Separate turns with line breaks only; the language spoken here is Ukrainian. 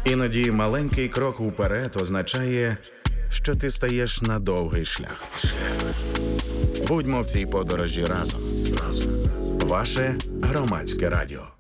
Іноді маленький крок уперед означає, що ти стаєш на довгий шлях. Будьмо в цій подорожі разом. Ваше Громадське радіо.